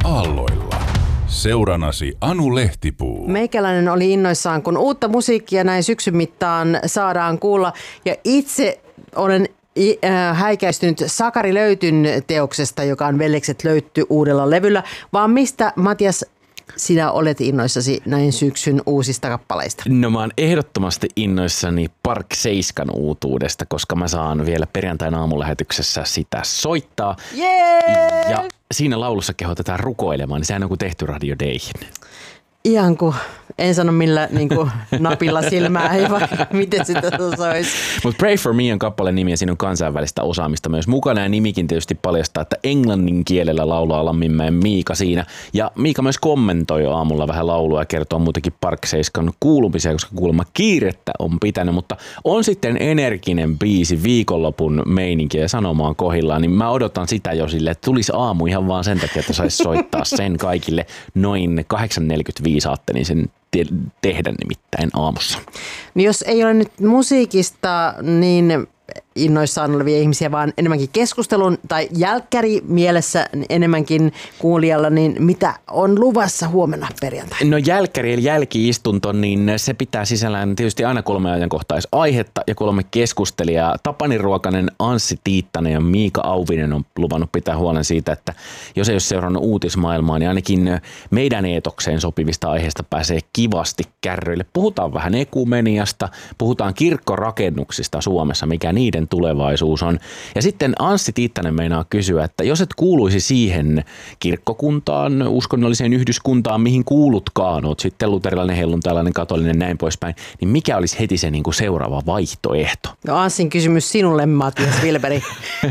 aalloilla. Seuranasi Anu Lehtipuu. Meikäläinen oli innoissaan, kun uutta musiikkia näin syksyn mittaan saadaan kuulla. Ja itse olen häikäistynyt Sakari Löytyn teoksesta, joka on Veljekset löytty uudella levyllä. Vaan mistä, Matias, sinä olet innoissasi näin syksyn uusista kappaleista? No mä oon ehdottomasti innoissani Park Seiskan uutuudesta, koska mä saan vielä perjantaina aamulähetyksessä sitä soittaa. Yeah! Ja siinä laulussa kehotetaan rukoilemaan, niin sehän on kuin tehty Radio Dayhin. Ihan kuin, en sano millä niin kuin napilla silmää, ei vaan miten sitä soisi. Mutta Pray for Me on kappaleen nimi ja siinä on kansainvälistä osaamista myös mukana ja nimikin tietysti paljastaa, että englannin kielellä laulaa Lamminmäen Miika siinä. Ja Miika myös kommentoi aamulla vähän laulua ja kertoo muutenkin Park Seiskan kuulumisia, koska kuulemma kiirettä on pitänyt, mutta on sitten energinen biisi viikonlopun meininkiä ja sanomaan kohillaan, niin mä odotan sitä jo silleen, että tulisi aamu ihan vaan sen takia, että saisi soittaa sen kaikille noin 8.45 ajattelin sen tehdä nimittäin aamussa. Niin jos ei ole nyt musiikista niin innoissaan olevia ihmisiä, vaan enemmänkin keskustelun tai jälkkäri mielessä enemmänkin kuulijalla, niin mitä on luvassa huomenna perjantaina? No jälkkäri eli jälki-istunto, niin se pitää sisällään tietysti aina 3 ajankohtaisaihetta ja 3 keskustelijaa. Tapani Ruokanen, Anssi Tiittanen ja Miika Auvinen on luvannut pitää huolen siitä, että jos ei ole seurannut uutismaailmaa, niin ainakin meidän eetokseen sopivista aiheista pääsee kivasti kärryille. Puhutaan vähän ekumeniasta, puhutaan kirkkorakennuksista Suomessa, mikä niiden tulevaisuus on. Ja sitten Anssi Tiittanen meinaa kysyä, että jos et kuuluisi siihen kirkkokuntaan, uskonnolliseen yhdyskuntaan, mihin kuulutkaan, oot sitten luterilainen, helluntalainen, katolinen, näin poispäin, niin mikä olisi heti se niin kuin seuraava vaihtoehto? No Anssin kysymys sinulle, Matias Wilberi.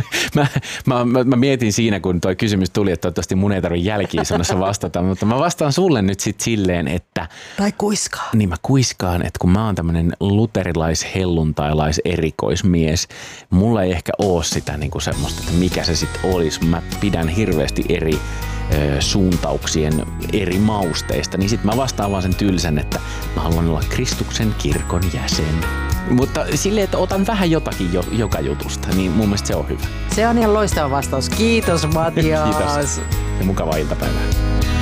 mä mietin siinä, kun tuo kysymys tuli, että toivottavasti mun ei tarvitse jälki-istunnossa vastata, mutta mä vastaan sulle nyt sitten silleen, että... Tai kuiskaan. Niin mä kuiskaan, että kun mä oon tämmönen luterilais-helluntalais-erikoismies, mulla ei ehkä ole sitä niinku semmoista, että mikä se sitten olisi. Mä pidän hirveästi eri suuntauksien eri mausteista, niin sitten mä vastaan vaan sen tylsän, että mä haluan olla Kristuksen kirkon jäsen. Mutta silleen, että otan vähän jotakin joka jutusta, niin mun mielestä se on hyvä. Se on ihan loistava vastaus. Kiitos, Matias. Kiitos ja mukavaa iltapäivää.